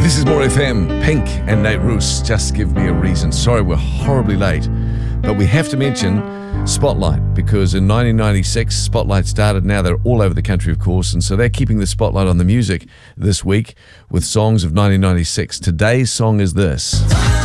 This is More FM, Pink and Nate Roos, Just Give Me a Reason. Sorry, we're horribly late, but we have to mention Spotlight, because in 1996, Spotlight started. Now they're all over the country, of course, and so they're keeping the spotlight on the music this week with songs of 1996. Today's song is this.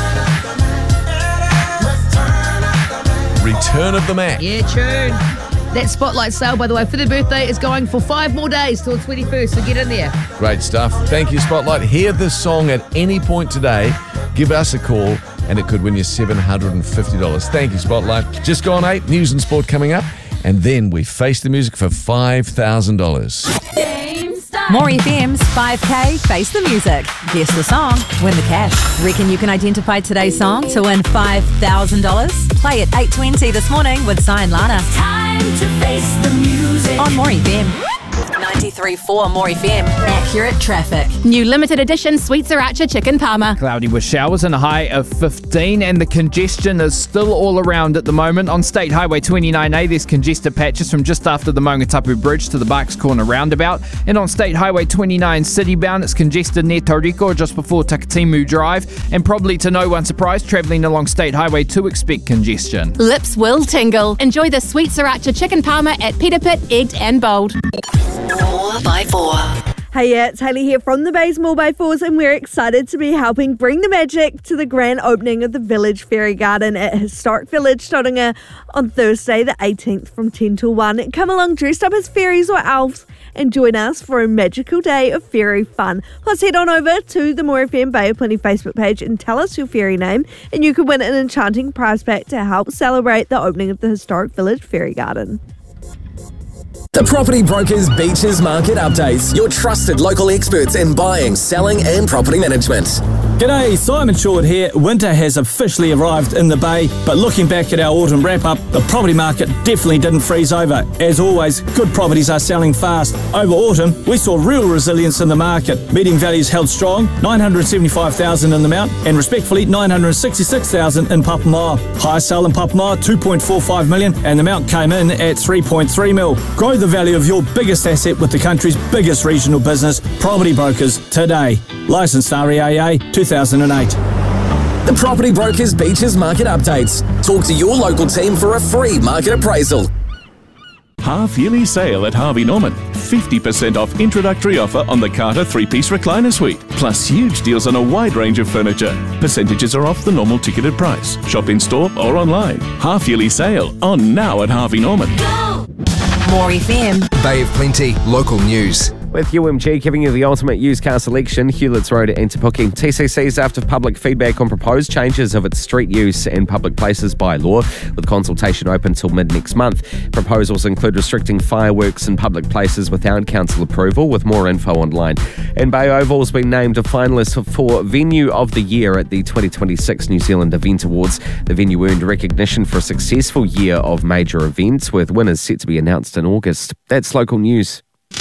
Return of the Mac. Yeah, tune. That Spotlight sale, by the way, for their birthday is going for 5 more days till the 21st, so get in there. Great stuff. Thank you, Spotlight. Hear this song at any point today. Give us a call, and it could win you $750. Thank you, Spotlight. Just gone 8, news and sport coming up, and then we face the music for $5,000. More FM's 5K Face the Music. Guess the song, win the cash. Reckon you can identify today's song to win $5,000? Play at 8:20 this morning with Cy and Lana. Time to face the music. On More FM. 93.4 More FM. Accurate traffic. New limited edition Sweet Sriracha Chicken Parma. Cloudy with showers and a high of 15, and the congestion is still all around at the moment. On State Highway 29A, there's congested patches from just after the Maungatapu Bridge to the Barks Corner roundabout. And on State Highway 29 citybound, it's congested near Tauriko just before Takatimu Drive. And probably to no one's surprise, travelling along State Highway 2, expect congestion. Lips will tingle. Enjoy the Sweet Sriracha Chicken Parma at Peter Pit, Egged and Bold. 4x4. Hey, it's Hayley here from the Bays More by 4s, and we're excited to be helping bring the magic to the grand opening of the Village Fairy Garden at Historic Village Tauranga on Thursday the 18th from 10 till 1. Come along dressed up as fairies or elves and join us for a magical day of fairy fun. Plus, head on over to the More FM Bay of Plenty Facebook page and tell us your fairy name, and you could win an enchanting prize pack to help celebrate the opening of the Historic Village Fairy Garden. The Property Brokers Beaches Market Updates. Your trusted local experts in buying, selling and property management. G'day, Simon Short here. Winter has officially arrived in the Bay, but looking back at our autumn wrap-up, the property market definitely didn't freeze over. As always, good properties are selling fast. Over autumn, we saw real resilience in the market. Median values held strong, 975,000 in the Mount, and respectfully, 966,000 in Papamoa. Highest sale in Papamoa, 2.45 million, and the Mount came in at 3.3 mil. Grow the value of your biggest asset with the country's biggest regional business, Property Brokers, today. Licensed REAA 2008. The Property Brokers Beaches Market Updates. Talk to your local team for a free market appraisal. Half-yearly sale at Harvey Norman. 50% off introductory offer on the Carter 3-piece recliner suite. Plus huge deals on a wide range of furniture. Percentages are off the normal ticketed price. Shop in store or online. Half-yearly sale on now at Harvey Norman. More FM. Bay of Plenty, local news. With UMG giving you the ultimate used car selection, Hewlett's Road and Te Puke. TCC's after public feedback on proposed changes of its street use and public places bylaw, with consultation open till mid-next month. Proposals include restricting fireworks in public places without council approval, with more info online. And Bay Oval's been named a finalist for Venue of the Year at the 2026 New Zealand Event Awards. The venue earned recognition for a successful year of major events, with winners set to be announced in August. That's local news.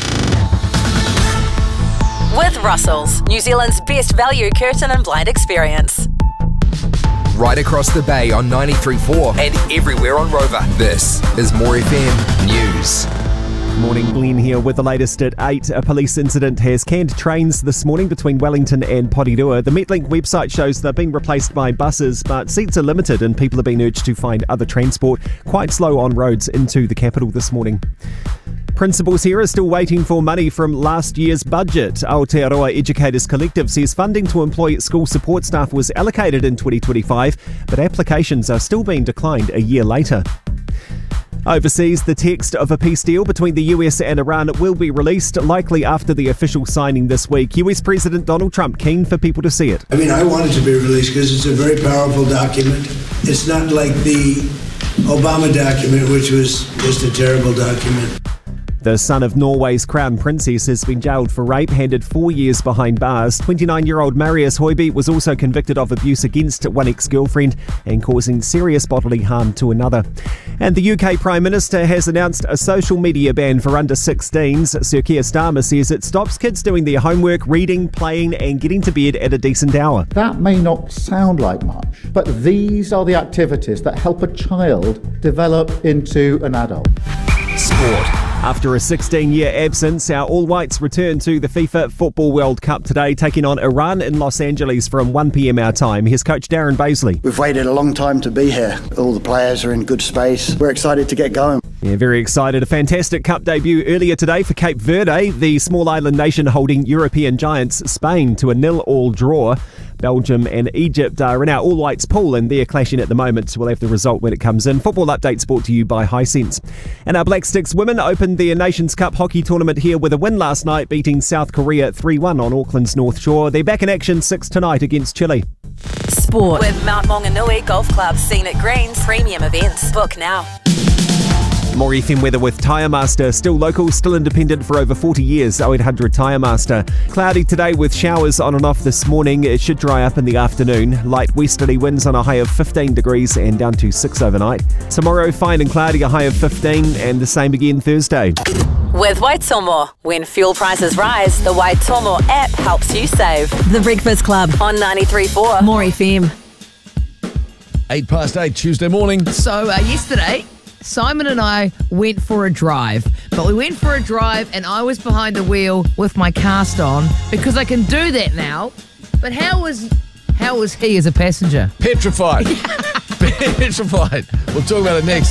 With Russell's, New Zealand's best value curtain and blind experience. Right across the Bay on 93.4 and everywhere on Rover. This is More FM News. Morning, Glenn here with the latest at 8. A police incident has canned trains this morning between Wellington and Porirua. The Metlink website shows they've been replaced by buses, but seats are limited and people are being urged to find other transport. Quite slow on roads into the capital this morning. Principals here are still waiting for money from last year's budget. Aotearoa Educators Collective says funding to employ school support staff was allocated in 2025, but applications are still being declined a year later. Overseas, the text of a peace deal between the US and Iran will be released, likely after the official signing this week. US President Donald Trump keen for people to see it. I want it to be released because it's a very powerful document. It's not like the Obama document, which was just a terrible document. The son of Norway's crown princess has been jailed for rape, handed 4 years behind bars. 29-year-old Marius Hoiby was also convicted of abuse against one ex-girlfriend and causing serious bodily harm to another. And the UK Prime Minister has announced a social media ban for under 16s. Sir Keir Starmer says it stops kids doing their homework, reading, playing and getting to bed at a decent hour. That may not sound like much, but these are the activities that help a child develop into an adult. Sport. After a 16-year absence, our All Whites return to the FIFA Football World Cup today, taking on Iran in Los Angeles from 1 p.m. our time. Here's coach Darren Baisley. We've waited a long time to be here. All the players are in good space. We're excited to get going. Yeah, very excited. A fantastic cup debut earlier today for Cape Verde, the small island nation holding European giants Spain to a 0-0 draw. Belgium and Egypt are in our All Whites pool and they're clashing at the moment. We'll have the result when it comes in. Football updates brought to you by Hisense. And our Black Sticks women opened their Nations Cup hockey tournament here with a win last night, beating South Korea 3-1 on Auckland's North Shore. They're back in action 6 tonight against Chile. Sport with Mount Maunganui Golf Club Scenic Greens Premium Events. Book now. More FM weather with Tyre Master. Still local, still independent for over 40 years. 0800 Tyre Master. Cloudy today with showers on and off this morning. It should dry up in the afternoon. Light westerly winds on a high of 15 degrees and down to 6 overnight. Tomorrow, fine and cloudy, a high of 15, and the same again Thursday. With Waitomo. When fuel prices rise, the Waitomo app helps you save. The Breakfast Club on 93.4 More FM. 8:08 Tuesday morning. So yesterday, Simon and I went for a drive. But we went for a drive and I was behind the wheel with my cast on because I can do that now. But how was he as a passenger? Petrified. Petrified. We'll talk about it next.